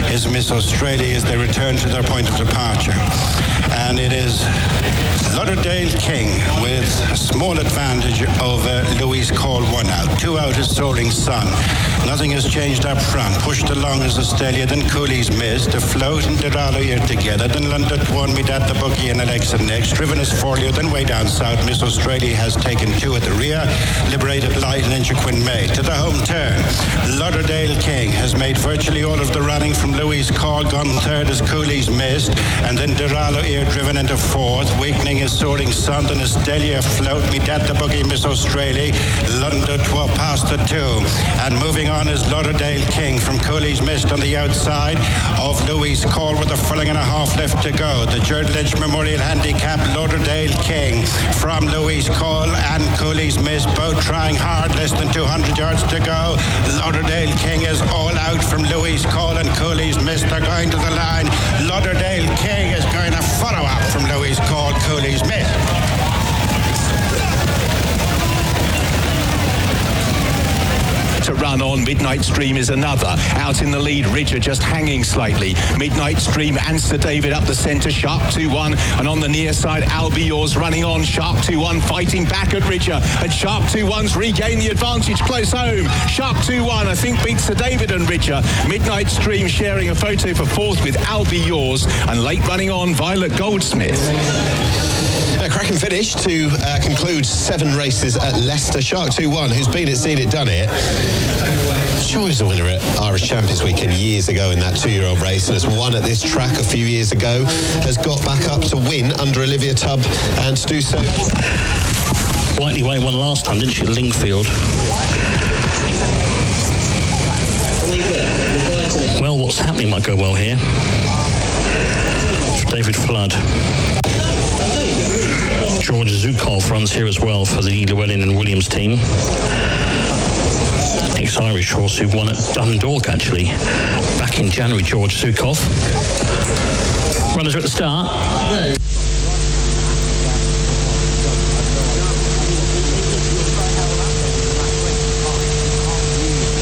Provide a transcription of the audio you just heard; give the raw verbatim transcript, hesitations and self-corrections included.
is Miss Australia as they return to their point of departure. And it is Lauderdale King with a small advantage over Louise Call, one out. Two out is Soaring Sun. Nothing has changed up front. Pushed along is Australia, then Cooley's Mist. The Float and Dorado here together. Then London One, me that the Bookie and Alexa next. Driven is Folio, then way down south. Miss Australia has taken two at the rear. Liberated Light and Inchiquin May. To the home turn, Lauderdale King has made virtually all of the running from Louise Call. Gone third is Cooley's Mist. And then Dorado here driven into fourth. Weakening is Soaring Sun. Then Australia Float, me that the Bookie, Miss Australia. London One past the two. And moving on is Lauderdale King from Cooley's Mist on the outside of Louise Call with a furlong and a half left to go. The Gerard Lynch Memorial Handicap, Lauderdale King from Louise Call and Cooley's Mist, both trying hard, less than two hundred yards to go. Lauderdale King is all out from Louise Call and Cooley's Mist are going to the line. Lauderdale King is going to follow up from Louise Call, Cooley's Mist. To run on, Midnight Stream is another. Out in the lead, Ridger just hanging slightly. Midnight Stream and Sir David up the centre, Sharp two one, and on the near side, I'll Be Yours running on. Sharp two one fighting back at Ridger, and Sharp two one's regained the advantage close home. Sharp two one, I think, beats Sir David and Ridger. Midnight Stream sharing a photo for fourth with I'll Be Yours, and late running on, Violet Goldsmith. A cracking finish to uh, conclude seven races at Leicester. Shark two one, who's been at Seen It Done It. Sure, he was the winner at Irish Champions Weekend years ago in that two-year-old race, and has won at this track a few years ago. Has got back up to win under Olivia Tubb, and to do so. Whiteley Way won last time, didn't she? Lingfield. Well, what's happening might go well here. David Flood. George Zukov runs here as well for the Llewellyn and Williams team. Ex-Irish horse who won at Dundalk, actually, back in January, George Zukov. Runners are at the start.